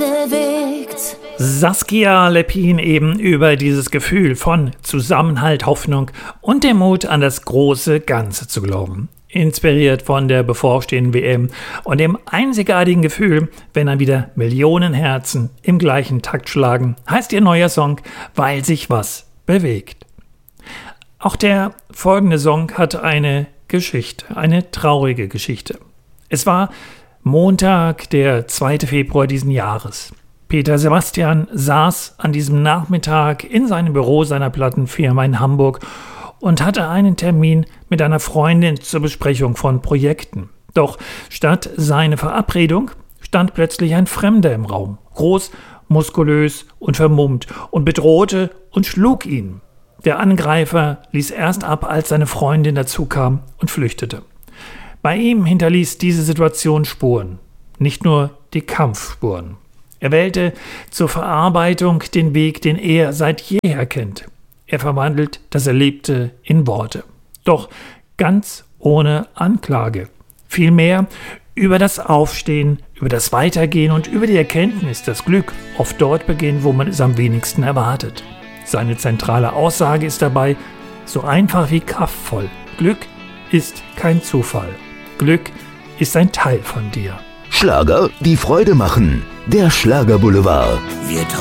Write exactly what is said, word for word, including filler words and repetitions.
bewegt. Saskia Lepin eben über dieses Gefühl von Zusammenhalt, Hoffnung und dem Mut an das große Ganze zu glauben. Inspiriert von der bevorstehenden W M und dem einzigartigen Gefühl, wenn dann wieder Millionen Herzen im gleichen Takt schlagen, heißt ihr neuer Song, weil sich was bewegt. Auch der folgende Song hat eine Geschichte, eine traurige Geschichte. Es war Montag, der zweite Februar diesen Jahres. Peter Sebastian saß an diesem Nachmittag in seinem Büro seiner Plattenfirma in Hamburg und hatte einen Termin mit einer Freundin zur Besprechung von Projekten. Doch statt seine Verabredung stand plötzlich ein Fremder im Raum, groß, muskulös und vermummt, und bedrohte und schlug ihn. Der Angreifer ließ erst ab, als seine Freundin dazukam und flüchtete. Bei ihm hinterließ diese Situation Spuren, nicht nur die Kampfspuren. Er wählte zur Verarbeitung den Weg, den er seit jeher kennt. Er verwandelt das Erlebte in Worte. Doch ganz ohne Anklage. Vielmehr über das Aufstehen, über das Weitergehen und über die Erkenntnis, dass Glück oft dort beginnt, wo man es am wenigsten erwartet. Seine zentrale Aussage ist dabei so einfach wie kraftvoll. Glück ist kein Zufall. Glück ist ein Teil von dir. Schlager, die Freude machen. Der Schlagerboulevard. Wir